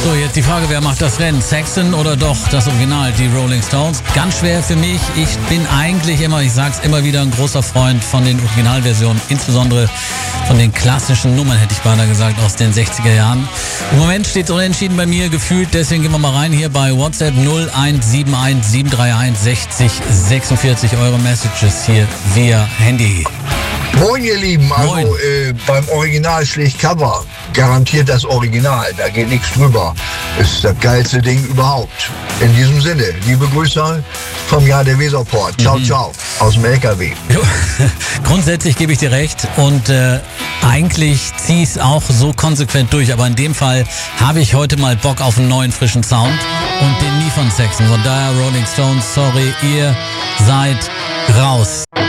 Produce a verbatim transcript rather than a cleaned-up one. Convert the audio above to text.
So, jetzt die Frage, wer macht das Rennen? Saxon oder doch das Original, die Rolling Stones? Ganz schwer für mich. Ich bin eigentlich immer, ich sag's immer wieder, ein großer Freund von den Originalversionen, insbesondere von den klassischen Nummern, hätte ich beinahe gesagt, aus den sechziger Jahren. Im Moment steht es unentschieden bei mir gefühlt, deswegen gehen wir mal rein hier bei WhatsApp null eins sieben eins sieben drei eins sechzig sechsundvierzig, eure Messages hier via Handy. Moin ihr Lieben, also äh, beim Original schlägt Cover, garantiert das Original, da geht nichts drüber. Ist das geilste Ding überhaupt. In diesem Sinne, liebe Grüße vom Jahr der Weserport. Ciao, mhm. ciao, aus dem L K W. Jo. Grundsätzlich gebe ich dir recht und äh, eigentlich ziehe ich es auch so konsequent durch, aber in dem Fall habe ich heute mal Bock auf einen neuen, frischen Sound und den nie von Saxon. Von daher Rolling Stones, sorry, ihr seid raus.